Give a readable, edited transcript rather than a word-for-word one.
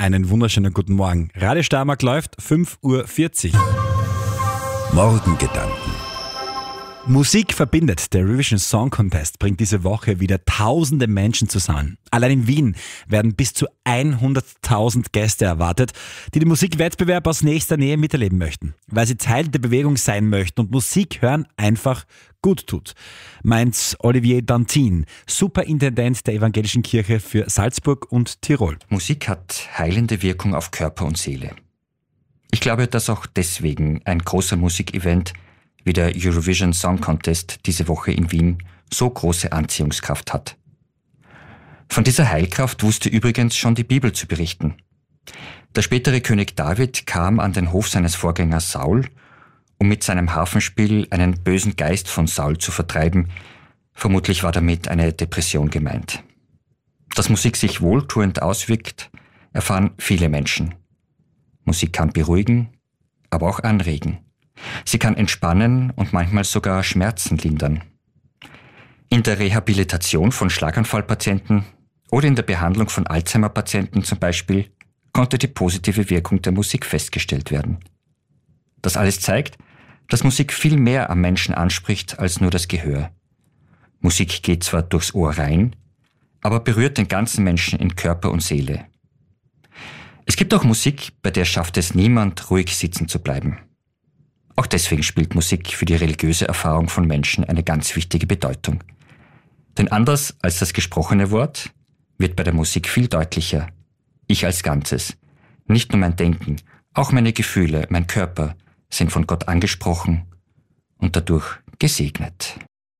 einen wunderschönen guten Morgen. Radio Steiermark läuft 5:40 Uhr. Morgengedanken. Musik verbindet. Der Eurovision Song Contest bringt diese Woche wieder tausende Menschen zusammen. Allein in Wien werden bis zu 100.000 Gäste erwartet, die den Musikwettbewerb aus nächster Nähe miterleben möchten, weil sie Teil der Bewegung sein möchten und Musik hören einfach gut tut, meint Olivier Dantin, Superintendent der Evangelischen Kirche für Salzburg und Tirol. Musik hat heilende Wirkung auf Körper und Seele. Ich glaube, dass auch deswegen ein großer Musikevent wie der Eurovision Song Contest diese Woche in Wien so große Anziehungskraft hat. Von dieser Heilkraft wusste übrigens schon die Bibel zu berichten. Der spätere König David kam an den Hof seines Vorgängers Saul, um mit seinem Harfenspiel einen bösen Geist von Saul zu vertreiben. Vermutlich war damit eine Depression gemeint. Dass Musik sich wohltuend auswirkt, erfahren viele Menschen. Musik kann beruhigen, aber auch anregen. Sie kann entspannen und manchmal sogar Schmerzen lindern. In der Rehabilitation von Schlaganfallpatienten oder in der Behandlung von Alzheimer-Patienten zum Beispiel konnte die positive Wirkung der Musik festgestellt werden. Das alles zeigt, dass Musik viel mehr am Menschen anspricht als nur das Gehör. Musik geht zwar durchs Ohr rein, aber berührt den ganzen Menschen in Körper und Seele. Es gibt auch Musik, bei der schafft es niemand, ruhig sitzen zu bleiben. Auch deswegen spielt Musik für die religiöse Erfahrung von Menschen eine ganz wichtige Bedeutung. Denn anders als das gesprochene Wort wird bei der Musik viel deutlicher. Ich als Ganzes, nicht nur mein Denken, auch meine Gefühle, mein Körper sind von Gott angesprochen und dadurch gesegnet.